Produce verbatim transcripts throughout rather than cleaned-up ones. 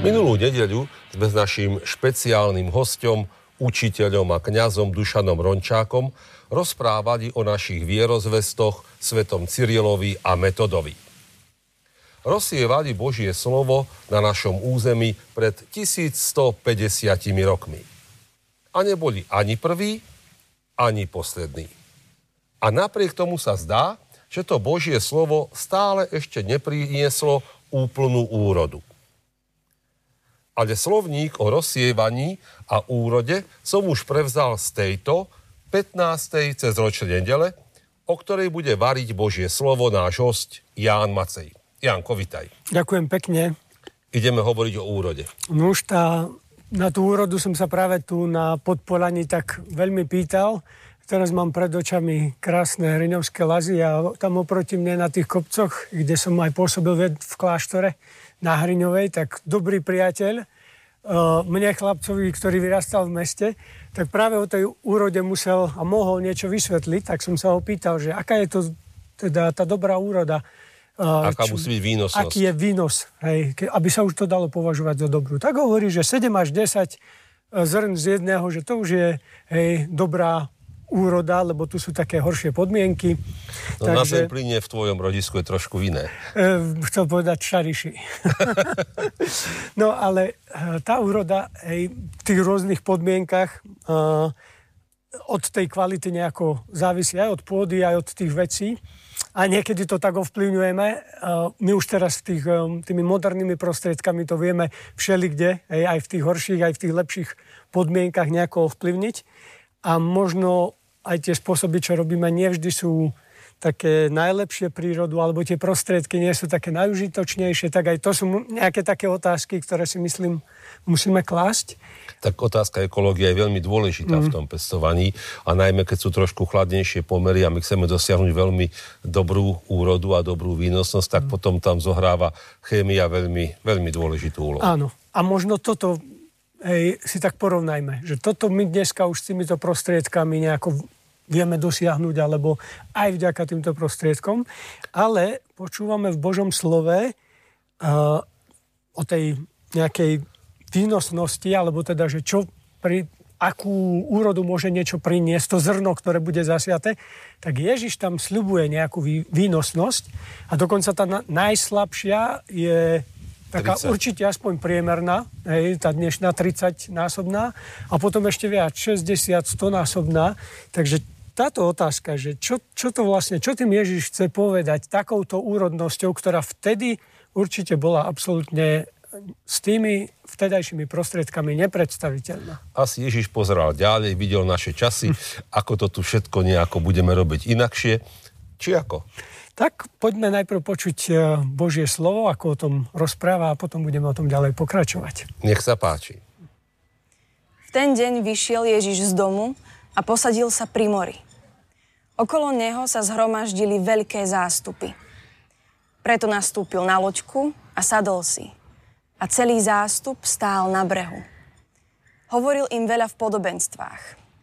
Minulú nedeľu sme s naším špeciálnym hosťom, učiteľom a kňazom Dušanom Rončákom rozprávali o našich vierozvestoch svetom Cyrilovi a Metodovi. Rozsievali Božie slovo na našom území pred tisícstopäťdesiatimi rokmi. A neboli ani prví, ani poslední. A napriek tomu sa zdá, že to Božie slovo stále ešte neprinieslo úplnú úrodu. Ale slovník o rozsievaní a úrode som už prevzal z tejto pätnástej cezročnej nedele, o ktorej bude variť Božie slovo náš hosť Ján Macej. Jánko, vitaj. Ďakujem pekne. Ideme hovoriť o úrode. No už tá, na tú úrodu som sa práve tu na Podpolaní tak veľmi pýtal. Teraz mám pred očami krásne Hriňovské lazy a tam oproti mne na tých kopcoch, kde som aj pôsobil v kláštore na Hriňovej, tak dobrý priateľ, mne chlapcovi, ktorý vyrastal v meste, tak práve o tej úrode musel a mohol niečo vysvetliť, tak som sa ho pýtal, že aká je to teda tá dobrá úroda. Aká čo, musí byť výnosnosť. Aký je výnos, hej, aby sa už to dalo považovať za dobrú. Tak hovorí, že sedem až desať zrn z jedného, že to už je hej, dobrá úroda, lebo tu sú také horšie podmienky. No takže, na zem plyne v tvojom rodisku je trošku iné. E, chcel povedať šariši. No ale tá úroda hej, v tých rôznych podmienkach uh, od tej kvality nejako závisí aj od pôdy, aj od tých vecí. A niekedy to tak ovplyvňujeme. Uh, my už teraz tých, um, tými modernými prostriedkami to vieme všelikde, hej, aj v tých horších, aj v tých lepších podmienkach nejako ovplyvniť. A možno aj tie spôsoby, čo robíme, nevždy sú také najlepšie prírodu, alebo tie prostriedky nie sú také najužitočnejšie, tak aj to sú nejaké také otázky, ktoré si myslím, musíme klásť. Tak otázka ekológie je veľmi dôležitá mm. v tom pestovaní a najmä keď sú trošku chladnejšie pomery a my chceme dosiahnuť veľmi dobrú úrodu a dobrú výnosnosť, tak mm. potom tam zohráva chémia veľmi, veľmi dôležitú úlohu. Áno. A možno toto hej, si tak porovnajme, že toto my dneska už s týmito prostriedkami nejako vieme dosiahnuť, alebo aj vďaka týmto prostriedkom, ale počúvame v Božom slove uh, o tej nejakej výnosnosti, alebo teda, že čo pri, akú úrodu môže niečo priniesť, to zrno, ktoré bude zasiaté, tak Ježiš tam sľubuje nejakú vý, výnosnosť a dokonca tá na, najslabšia je taká tridsať. Určite aspoň priemerná, hej, tá dnešná tridsaťnásobná a potom ešte viac, šesťdesiat, stonásobná. Takže táto otázka, že čo, čo to vlastne, čo tým Ježiš chce povedať takouto úrodnosťou, ktorá vtedy určite bola absolútne s tými vtedajšími prostriedkami nepredstaviteľná. Asi Ježiš pozeral ďalej, videl naše časy, ako to tu všetko nejako budeme robiť inakšie. Či ako? Tak poďme najprv počuť Božie slovo, ako o tom rozpráva a potom budeme o tom ďalej pokračovať. Nech sa páči. V ten deň vyšiel Ježiš z domu a posadil sa pri mori. Okolo neho sa zhromaždili veľké zástupy. Preto nastúpil na loďku a sadol si. A celý zástup stál na brehu. Hovoril im veľa v podobenstvách.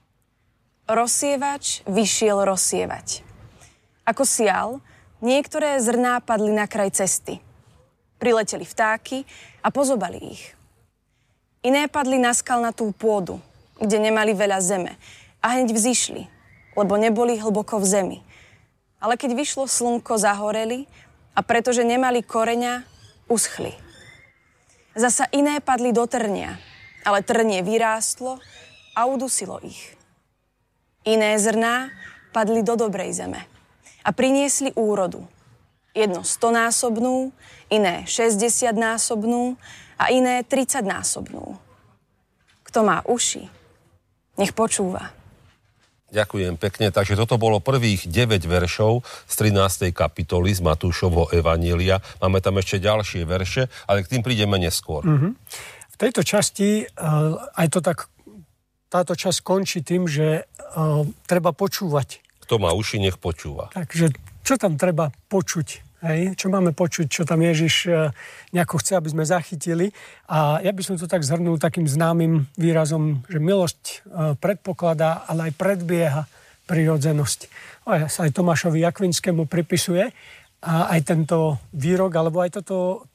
Rozsievač vyšiel rozsievať. Ako sial, niektoré zrná padli na kraj cesty. Prileteli vtáky a pozobali ich. Iné padli na skalnatú pôdu, kde nemali veľa zeme a hneď vzišli, lebo neboli hlboko v zemi. Ale keď vyšlo slnko, zahoreli a pretože nemali koreňa, uschli. Zasa iné padli do trnia, ale trnie vyrástlo a udusilo ich. Iné zrná padli do dobrej zeme a priniesli úrodu. Jedno stonásobnú, iné šesťdesiatnásobnú a iné tridsaťnásobnú. Kto má uši, nech počúva. Ďakujem pekne. Takže toto bolo prvých deväť veršov z trinástej kapitoly z Matúšovho evanília. Máme tam ešte ďalšie verše, ale k tým prídeme neskôr. Mm-hmm. V tejto časti uh, aj to tak, táto časť končí tým, že uh, treba počúvať. Kto má uši, nech počúva. Takže čo tam treba počuť? Hej? Čo máme počuť, čo tam Ježiš nejako chce, aby sme zachytili. A ja by som to tak zhrnul takým známym výrazom, že milosť predpokladá, ale aj predbieha prirodzenosť. Sa aj Tomášovi Akvinskému pripisuje a aj tento výrok, alebo aj toto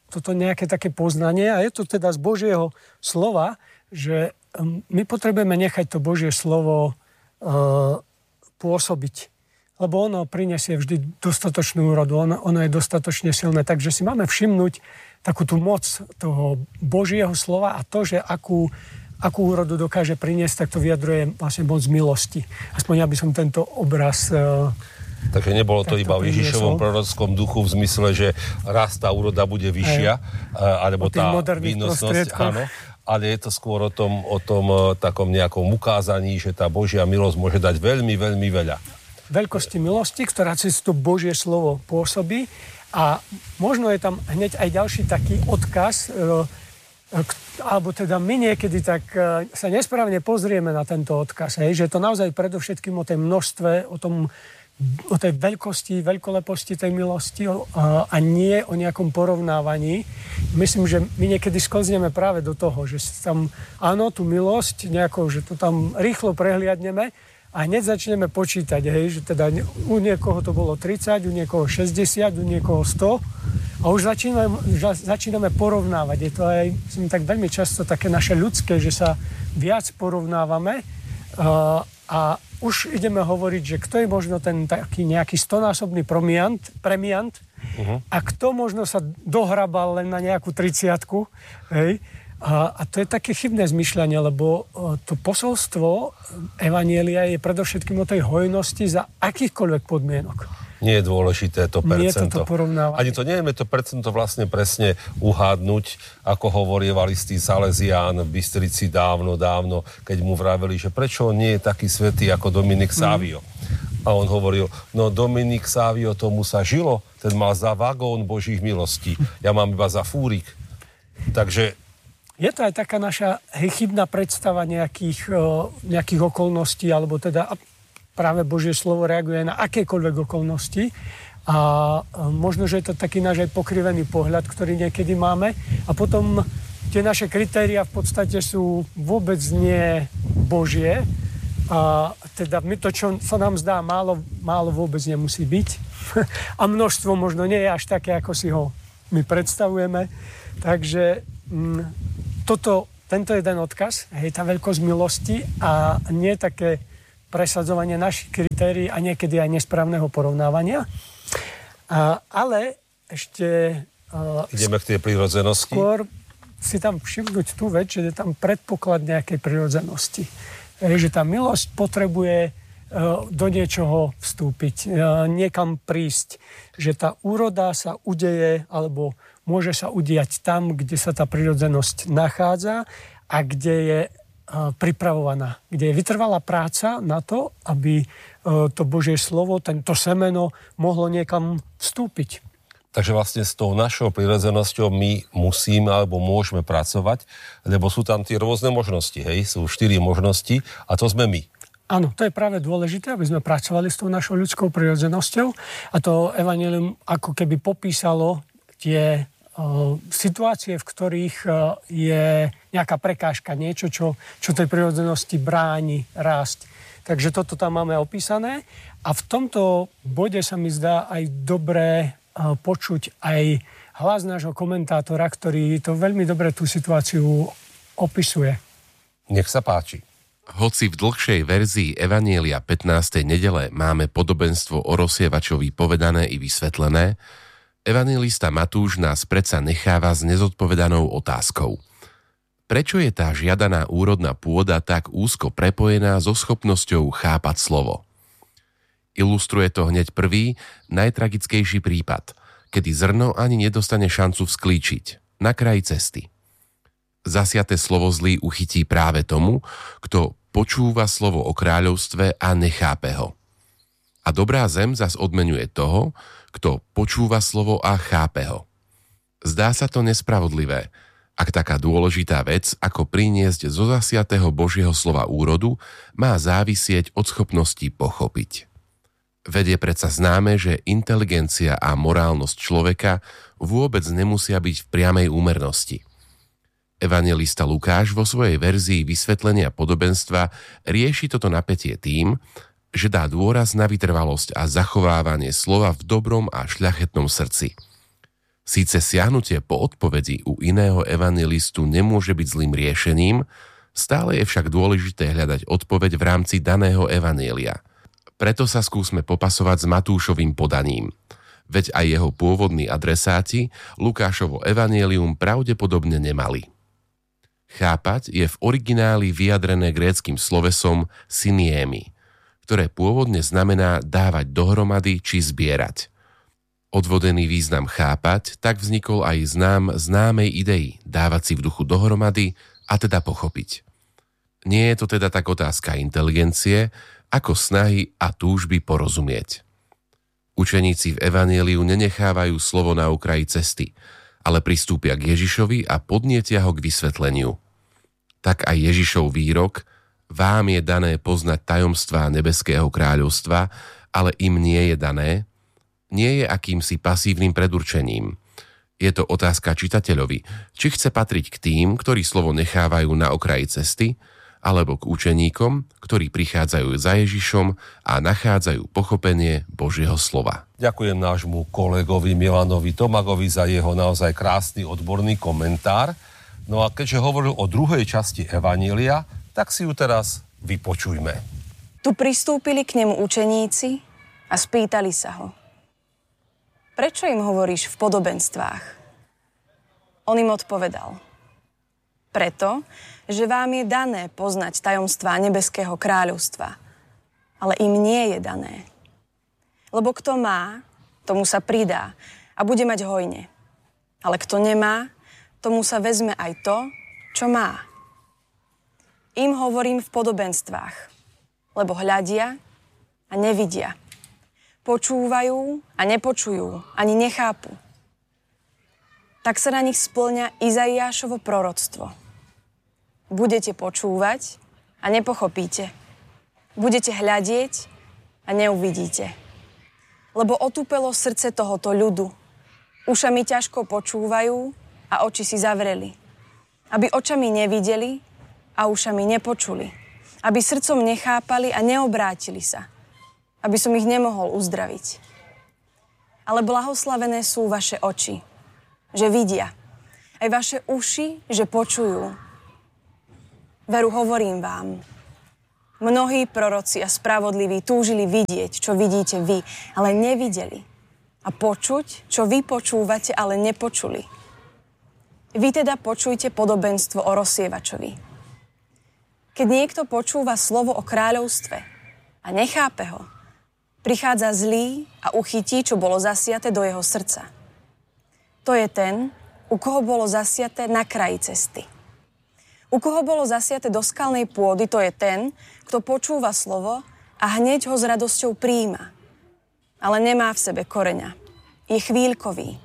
toto nejaké také poznanie a je to teda z Božieho slova, že my potrebujeme nechať to Božie slovo uh, pôsobiť. Lebo ono prinesie vždy dostatočnú úrodu, ono, ono je dostatočne silné. Takže si máme všimnúť takú tú moc toho Božieho slova a to, že akú, akú úrodu dokáže priniesť, tak to vyjadruje vlastne moc milosti. Aspoň ja by som tento obraz... Uh, Takže nebolo to iba v Ježišovom prorockom duchu v zmysle, že raz tá úroda bude vyššia, aj, alebo tá výnosnosť, áno, ale je to skôr o tom, o tom takom nejakom ukázaní, že tá Božia milosť môže dať veľmi, veľmi veľa. Veľkosti milosti, ktorá cez to Božie slovo pôsobí a možno je tam hneď aj ďalší taký odkaz, alebo teda my niekedy tak sa nesprávne pozrieme na tento odkaz, hej, že je to naozaj predovšetkým o tej množstve, o tom o tej veľkosti, veľkoleposti tej milosti a, a nie o nejakom porovnávaní. Myslím, že my niekedy sklzneme práve do toho, že tam, áno, tú milosť nejako, že to tam rýchlo prehliadneme a hneď začneme počítať, hej, že teda u niekoho to bolo tridsať, u niekoho šesťdesiat, u niekoho sto a už začíname, začíname porovnávať. Je to aj, myslím, tak veľmi často také naše ľudské, že sa viac porovnávame a, a už ideme hovoriť, že kto je možno ten taký nejaký stonásobný premiant, premiant uh-huh. a kto možno sa dohrabal len na nejakú tridsiatku. Hej? A, a to je také chybné zmyšľanie, lebo to posolstvo evanjelia je predovšetkým o tej hojnosti za akýchkoľvek podmienok. Nie je dôležité to percento. Nie je to porovnávanie. Ani to nevieme to percento vlastne presne uhádnuť, ako hovorieval istý Salesián v Bystrici dávno, dávno, keď mu vraveli, že prečo on nie je taký svätý ako Dominik Savio. Mm. A on hovoril, no Dominik Savio, tomu sa žilo, ten mal za vagón Božích milostí. Ja mám iba za fúrik. Takže... Je to aj taká naša chybná predstava nejakých, nejakých okolností, alebo teda... Práve Božie slovo reaguje na akékoľvek okolnosti a možno, že je to taký náš aj pokrivený pohľad, ktorý niekedy máme a potom tie naše kritériá v podstate sú vôbec nie Božie a teda my to, čo sa nám zdá málo, málo vôbec nemusí byť a množstvo možno nie je až také, ako si ho my predstavujeme. Takže m, toto, tento jeden odkaz, hej, tá veľkosť milosti a nie také presadzovanie našich kritérií a niekedy aj nesprávneho porovnávania. A, ale ešte... Uh, Ideme k tej prirodzenosti. Skôr si tam všimnúť tú vec, že je tam predpoklad nejakej prirodzenosti. E, že tá milosť potrebuje uh, do niečoho vstúpiť, uh, niekam prísť. Že tá úroda sa udeje, alebo môže sa udiať tam, kde sa tá prirodzenosť nachádza a kde je pripravovaná, kde je vytrvalá práca na to, aby to Božie slovo, tento semeno mohlo niekam vstúpiť. Takže vlastne s tou našou prirodzenosťou my musíme alebo môžeme pracovať, lebo sú tam tie rôzne možnosti, hej? Sú štyri možnosti a to sme my. Áno, to je práve dôležité, aby sme pracovali s tou našou ľudskou prirodzenosťou a to evanjelium ako keby popísalo tie situácie, v ktorých je nejaká prekážka, niečo, čo, čo tej prirodzenosti bráni rásť. Takže toto tam máme opísané a v tomto bode sa mi zdá aj dobré počuť aj hlas nášho komentátora, ktorý to veľmi dobre tú situáciu opisuje. Nech sa páči. Hoci v dlhšej verzii Evanjelia pätnástej nedele máme podobenstvo o rozsievačovi povedané i vysvetlené, evanjelista Matúš nás predsa necháva s nezodpovedanou otázkou. Prečo je tá žiadaná úrodná pôda tak úzko prepojená so schopnosťou chápať slovo? Ilustruje to hneď prvý, najtragickejší prípad, kedy zrno ani nedostane šancu vzklíčiť, na kraji cesty. Zasiaté slovo zlý uchytí práve tomu, kto počúva slovo o kráľovstve a nechápe ho. A dobrá zem zas odmenuje toho, kto počúva slovo a chápe ho. Zdá sa to nespravodlivé, ak taká dôležitá vec, ako priniesť zo zasiatého Božieho slova úrodu, má závisieť od schopnosti pochopiť. Veď je predsa známe, že inteligencia a morálnosť človeka vôbec nemusia byť v priamej úmernosti. Evanjelista Lukáš vo svojej verzii vysvetlenia podobenstva rieši toto napätie tým, že dá dôraz na vytrvalosť a zachovávanie slova v dobrom a šľachetnom srdci. Síce siahnutie po odpovedi u iného evanjelistu nemôže byť zlým riešením, stále je však dôležité hľadať odpoveď v rámci daného evanjelia. Preto sa skúsme popasovať s Matúšovým podaním. Veď aj jeho pôvodní adresáti Lukášovo evanjelium pravdepodobne nemali. Chápať je v origináli vyjadrené gréckym slovesom syniemi, ktoré pôvodne znamená dávať dohromady či zbierať. Odvodený význam chápať tak vznikol aj znám známej idei dávať si v duchu dohromady a teda pochopiť. Nie je to teda tak otázka inteligencie, ako snahy a túžby porozumieť. Učeníci v evanjeliu nenechávajú slovo na okraji cesty, ale pristúpia k Ježišovi a podnietia ho k vysvetleniu. Tak aj Ježišov výrok: vám je dané poznať tajomstvá nebeského kráľovstva, ale im nie je dané, nie je akýmsi pasívnym predurčením. Je to otázka čitateľovi, či chce patriť k tým, ktorí slovo nechávajú na okraji cesty, alebo k učeníkom, ktorí prichádzajú za Ježišom a nachádzajú pochopenie Božieho slova. Ďakujem nášmu kolegovi Milanovi Tomagovi za jeho naozaj krásny odborný komentár. No a keďže hovoril o druhej časti evanjelia, tak si ju teraz vypočujme. Tu pristúpili k nemu učeníci a spýtali sa ho: prečo im hovoríš v podobenstvách? On im odpovedal: preto, že vám je dané poznať tajomstvá nebeského kráľovstva, ale im nie je dané. Lebo kto má, tomu sa pridá a bude mať hojne. Ale kto nemá, tomu sa vezme aj to, čo má. Im hovorím v podobenstvách, lebo hľadia a nevidia. Počúvajú a nepočujú, ani nechápu. Tak sa na nich spĺňa Izaiášovo proroctvo. Budete počúvať a nepochopíte. Budete hľadieť a neuvidíte. Lebo otúpelo srdce tohoto ľudu. Ušami ťažko počúvajú a oči si zavreli. Aby očami nevideli a ušami nepočuli. Aby srdcom nechápali a neobrátili sa. Aby som ich nemohol uzdraviť. Ale blahoslavené sú vaše oči, že vidia. Aj vaše uši, že počujú. Veru hovorím vám, mnohí proroci a spravodliví túžili vidieť, čo vidíte vy, ale nevideli. A počuť, čo vy počúvate, ale nepočuli. Vy teda počujte podobenstvo o rozsievačovi. Keď niekto počúva slovo o kráľovstve a nechápe ho, prichádza zlý a uchytí, čo bolo zasiaté do jeho srdca. To je ten, u koho bolo zasiaté na kraji cesty. U koho bolo zasiaté do skalnej pôdy, to je ten, kto počúva slovo a hneď ho s radosťou prijíma. Ale nemá v sebe koreňa. Je chvíľkový.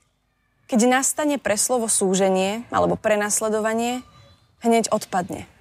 Keď nastane pre slovo súženie alebo prenasledovanie, hneď odpadne.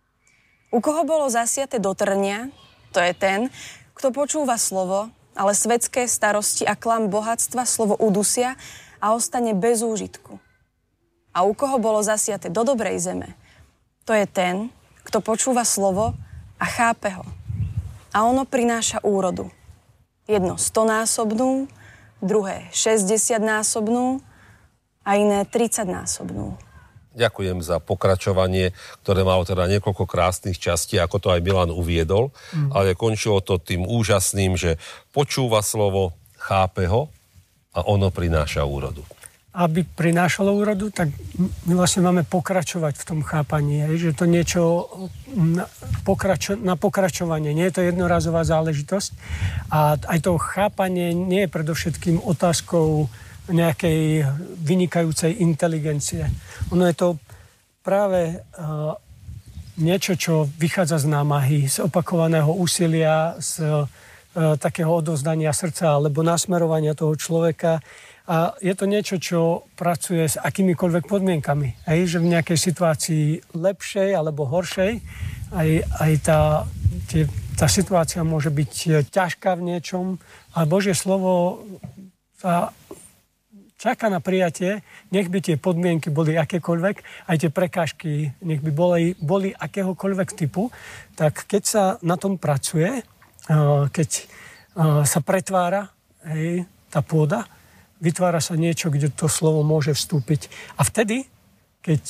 U koho bolo zasiaté do trnia, to je ten, kto počúva slovo, ale svetské starosti a klam bohatstva slovo udusia a ostane bez úžitku. A u koho bolo zasiaté do dobrej zeme, to je ten, kto počúva slovo a chápe ho. A ono prináša úrodu. Jedno stonásobnú, druhé šesťdesiatnásobnú a iné tridsaťnásobnú. Ďakujem za pokračovanie, ktoré malo teda niekoľko krásnych častí, ako to aj Milan uviedol, mm. ale končilo to tým úžasným, že počúva slovo, chápe ho a ono prináša úrodu. Aby prinášalo úrodu, tak my vlastne máme pokračovať v tom chápaní, že to niečo na, pokračo- na pokračovanie, nie je to jednorazová záležitosť. A aj to chápanie nie je predovšetkým otázkou nejakej vynikajúcej inteligencie. Ono je to práve uh, niečo, čo vychádza z námahy, z opakovaného úsilia, z uh, takého odovzdania srdca alebo nasmerovania toho človeka. A je to niečo, čo pracuje s akýmikoľvek podmienkami. Hej, že v nejakej situácii lepšej alebo horšej, aj, aj tá, tie, tá situácia môže byť ťažká v niečom, ale Božie slovo sa čaká na prijatie, nech by tie podmienky boli akékoľvek, aj tie prekážky, nech by boli, boli akéhokoľvek typu, tak keď sa na tom pracuje, keď sa pretvára, hej, tá pôda, vytvára sa niečo, kde to slovo môže vstúpiť. A vtedy, keď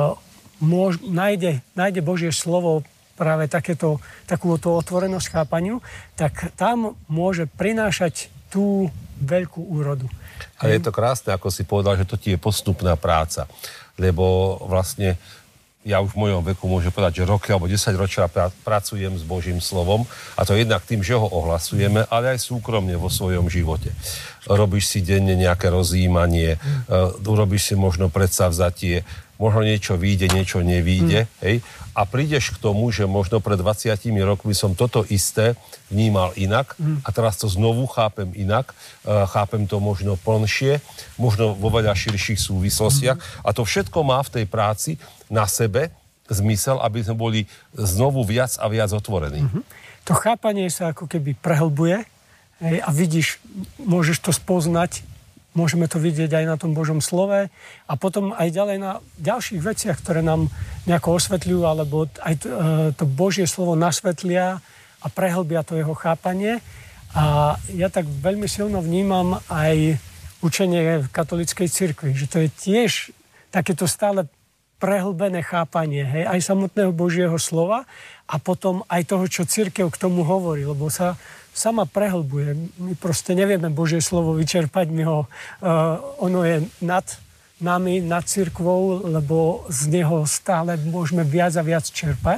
môž, nájde, nájde Božie slovo práve takéto, takúto otvorenosť chápaniu, tak tam môže prinášať tú veľkú úrodu. A je to krásne, ako si povedal, že to ti je postupná práca. Lebo vlastne ja už v mojom veku môžem povedať, že roky alebo desať ročia pracujem s Božím slovom a to jednak tým, že ho ohlasujeme, ale aj súkromne vo svojom živote. Robíš si denne nejaké rozjímanie, mm. urobíš si možno predsavzatie, možno niečo vyjde, niečo nevyjde, mm. hej? A prídeš k tomu, že možno pred dvadsiatimi rokmi som toto isté vnímal inak mm. a teraz to znovu chápem inak, chápem to možno plnšie, možno vo veľa širších súvislostiach mm. a to všetko má v tej práci na sebe zmysel, aby sme boli znovu viac a viac otvorení. Mm-hmm. To chápanie sa ako keby prehlbuje, hej, a vidíš, môžeš to spoznať, môžeme to vidieť aj na tom Božom slove a potom aj ďalej na ďalších veciach, ktoré nám nejako osvetľujú, alebo aj to, to Božie slovo nasvetlia a prehlbia to jeho chápanie. A ja tak veľmi silno vnímam aj učenie v katolíckej cirkvi, že to je tiež takéto stále prehlbené chápanie, hej, aj samotného Božieho slova a potom aj toho, čo cirkev k tomu hovorí, lebo sa sama prehlbuje. My proste nevieme Božie slovo vyčerpať, my ho, uh, ono je nad nami, nad cirkvou, lebo z neho stále môžeme viac a viac čerpať.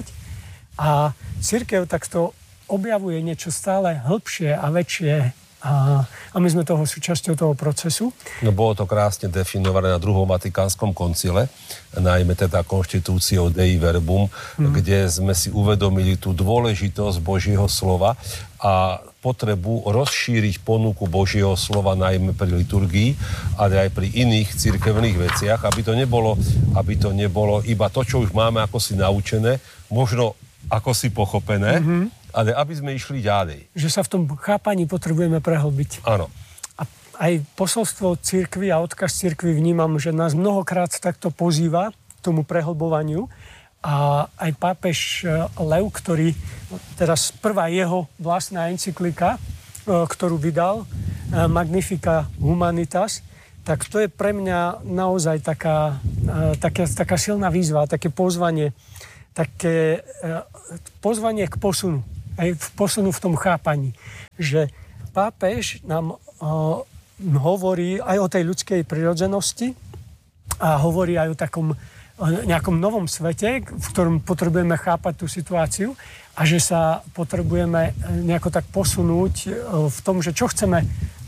A cirkev takto objavuje niečo stále hĺbšie a väčšie a, a my sme toho súčasťou toho procesu. No bolo to krásne definované na druhom Vatikánskom koncile, najmä teda konštitúciou Dei Verbum, mm. kde sme si uvedomili tú dôležitosť Božieho slova a potrebu rozšíriť ponuku Božieho slova najmä pri liturgii, ale aj pri iných cirkevných veciach, aby to nebolo, aby to nebolo iba to, čo už máme ako si naučené, možno ako si pochopené, mm-hmm. ale aby sme išli ďalej. Že sa v tom chápaní potrebujeme prehlbiť. Áno. A aj posolstvo cirkvi a odkaz cirkvi vnímam, že nás mnohokrát takto pozýva k tomu prehlbovaniu. A aj pápež Lev, ktorý, teraz prvá jeho vlastná encyklika, ktorú vydal, Magnifica Humanitas, tak to je pre mňa naozaj taká, taká, taká silná výzva, také pozvanie, také pozvanie k posunu, aj v posunu v tom chápaní. Že pápež nám uh, hovorí aj o tej ľudskej prirodzenosti a hovorí aj o takom nejakom novom svete, v ktorom potrebujeme chápať tú situáciu a že sa potrebujeme nejako tak posunúť v tom, že čo chceme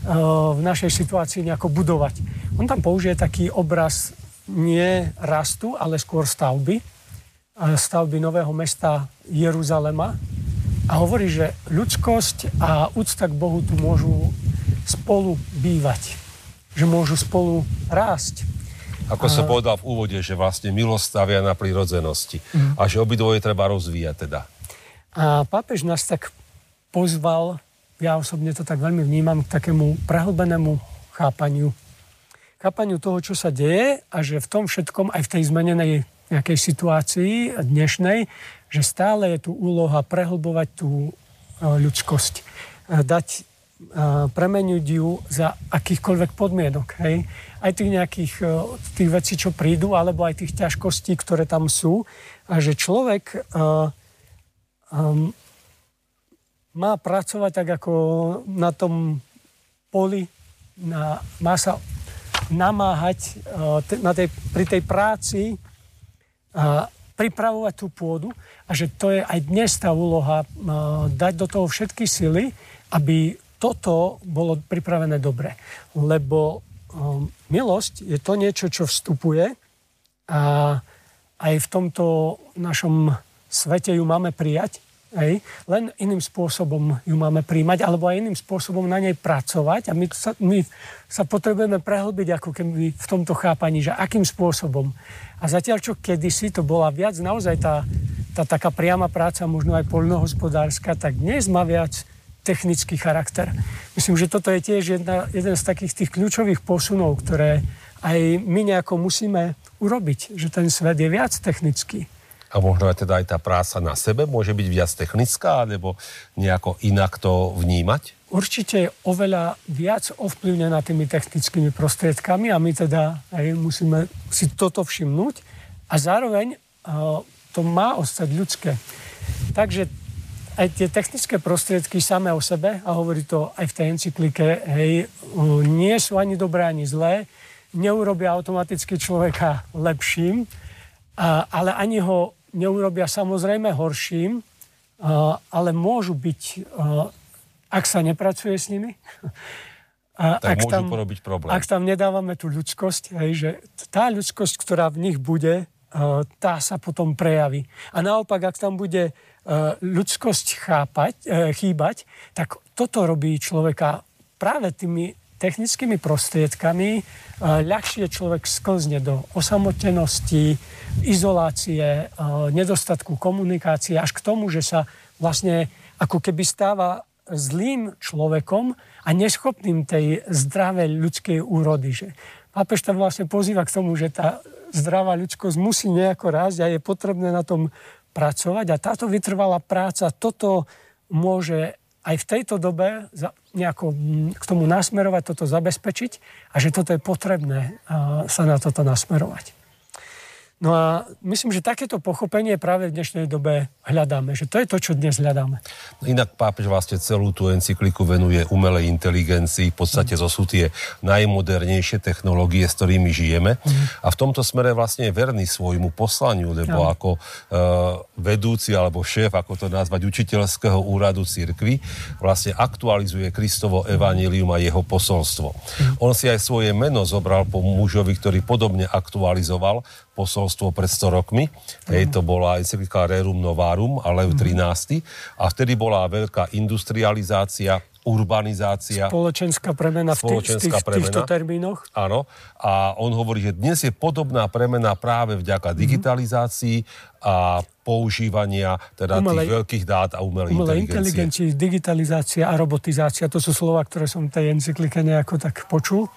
v našej situácii nejako budovať. On tam použije taký obraz nie rastu, ale skôr stavby. Stavby nového mesta Jeruzalema. A hovorí, že ľudskosť a úcta k Bohu tu môžu spolu bývať. Že môžu spolu rásť. Ako a... som povedal v úvode, že vlastne milosť stavia na prírodzenosti. Mm. A že obidvoje treba rozvíjať teda. A pápež nás tak pozval, ja osobne to tak veľmi vnímam, k takému prehlbenému chápaniu. Chápaniu toho, čo sa deje a že v tom všetkom, aj v tej zmenenej nejakej situácii dnešnej, že stále je tu úloha prehlbovať tú ľudskosť. Dať, premeniť ju za akýchkoľvek podmienok. Hej? Aj tých nejakých tých vecí, čo prídu, alebo aj tých ťažkostí, ktoré tam sú. A že človek uh, um, má pracovať tak, ako na tom poli, na, má sa namáhať uh, te, na tej, pri tej práci a pripravovať tú pôdu a že to je aj dnes tá úloha uh, dať do toho všetky sily, aby toto bolo pripravené dobre. Lebo um, milosť je to niečo, čo vstupuje a aj v tomto našom svete ju máme prijať, hej? Len iným spôsobom ju máme príjmať alebo aj iným spôsobom na nej pracovať a my sa, my sa potrebujeme prehlbiť ako keby v tomto chápaní, že akým spôsobom. A zatiaľ, čo kedysi to bola viac naozaj tá, tá taká priama práca, možno aj poľnohospodárska, tak dnes má viac technický charakter. Myslím, že toto je tiež jedna, jeden z takých tých kľúčových posunov, ktoré aj my nejako musíme urobiť, že ten svet je viac technický. A možno aj teda aj tá práca na sebe môže byť viac technická, alebo nejako inak to vnímať? určite je oveľa viac ovplyvnená tými technickými prostriedkami a my teda aj musíme si toto všimnúť a zároveň uh, to má ostať ľudské. Takže aj tie technické prostriedky samé o sebe, a hovorí to aj v tej encyklike, hej, uh, nie sú ani dobré, ani zlé, neurobia automaticky človeka lepším, uh, ale ani ho neurobia samozrejme horším, uh, ale môžu byť... Uh, ak sa nepracuje s nimi, a tak ak môžu tam, porobiť problém. Ak tam nedávame tú ľudskosť, hej, že tá ľudskosť, ktorá v nich bude, uh, tá sa potom prejaví. A naopak, ak tam bude uh, ľudskosť chápať, uh, chýbať, tak toto robí človeka práve tými technickými prostriedkami. Uh, ľahšie človek sklzne do osamotenosti, izolácie, uh, nedostatku komunikácie, až k tomu, že sa vlastne ako keby stáva zlým človekom a neschopným tej zdravej ľudskej úrody. Že pápež tam vlastne pozýva k tomu, že tá zdravá ľudskosť musí nejako rásť a je potrebné na tom pracovať. A táto vytrvalá práca, toto môže aj v tejto dobe nejako k tomu nasmerovať, toto zabezpečiť a že toto je potrebné sa na toto nasmerovať. No a myslím, že takéto pochopenie práve v dnešnej dobe hľadáme. Že to je to, čo dnes hľadáme. Inak pápež vlastne celú tú encykliku venuje umelej inteligencii. V podstate to sú tie najmodernejšie technológie, s ktorými žijeme. Mm. A v tomto smere vlastne je verný svojmu poslaniu, lebo ja. ako e, vedúci alebo šéf, ako to nazvať, učiteľského úradu cirkvi, vlastne aktualizuje Kristovo evanjelium a jeho posolstvo. Mm. On si aj svoje meno zobral po mužovi, ktorý podobne aktualizoval posolstvo pred sto rokmi. Mm. Hej, to bola encyklika Rerum Novarum a Lev trinásty. A vtedy bola veľká industrializácia, urbanizácia. Spoločenská premena v tých, tých, premena. týchto termínoch. Áno. A on hovorí, že dnes je podobná premena práve vďaka mm. digitalizácii a používania teda umelej, tých veľkých dát a umelej, umelej inteligencie. Digitalizácia a robotizácia. To sú slova, ktoré som v tej encyklike nejako tak počul.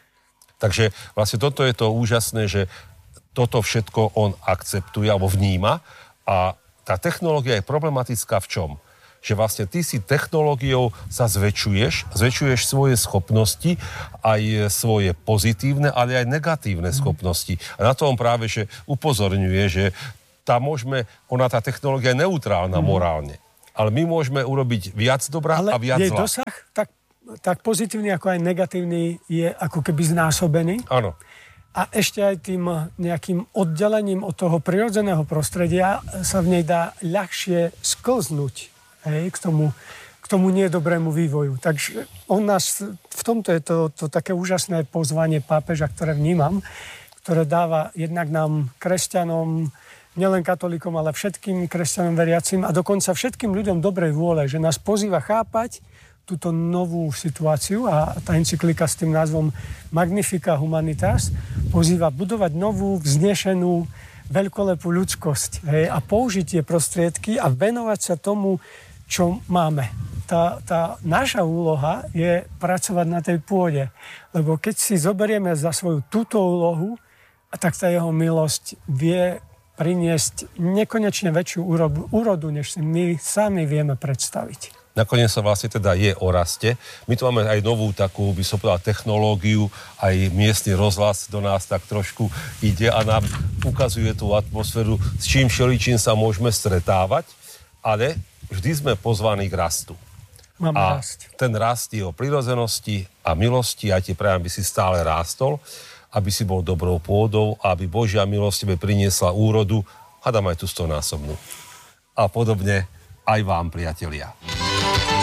Takže vlastne toto je to úžasné, že toto všetko on akceptuje alebo vníma a tá technológia je problematická v čom? Že vlastne ty si technológiou sa zväčšuješ, zväčšuješ svoje schopnosti, aj svoje pozitívne, ale aj negatívne schopnosti. A na to on práve že upozorňuje, že tá môžeme, ona tá technológia je neutrálna mm. morálne. Ale my môžeme urobiť viac dobrá ale a viac zla. Ale jej dosah, tak, tak pozitívny ako aj negatívny, je ako keby znásobený. Áno. A ešte aj tým nejakým oddelením od toho prirodzeného prostredia sa v nej dá ľahšie sklznúť, hej, k tomu, k tomu nedobrému vývoju. Takže on nás, v tomto je to, to také úžasné pozvanie pápeža, ktoré vnímam, ktoré dáva jednak nám, kresťanom, nielen katolíkom, ale všetkým kresťanom veriacim a dokonca všetkým ľuďom dobrej vôle, že nás pozýva chápať túto novú situáciu a tá encyklika s tým názvom Magnifica Humanitas pozýva budovať novú, vznešenú, veľkolepú ľudskosť, hej, a použiť tie prostriedky a venovať sa tomu, čo máme. Tá, tá naša úloha je pracovať na tej pôde, lebo keď si zoberieme za svoju túto úlohu, tak tá jeho milosť vie priniesť nekonečne väčšiu úrodu, úrodu, než si my sami vieme predstaviť. Nakoniec sa vlastne teda je o raste. My tu máme aj novú takú, by som povedal, technológiu, aj miestny rozhlas do nás tak trošku ide a nám ukazuje tú atmosféru, s čím všeličím sa môžeme stretávať, ale vždy sme pozvaní k rastu. Máme a rast. Ten rast je o prirodzenosti a milosti, a ti prajem, aby si stále rástol, aby si bol dobrou pôdou, aby Božia milosť tebe priniesla úrodu, hádam aj tú stonásobnú. A podobne aj vám, priatelia.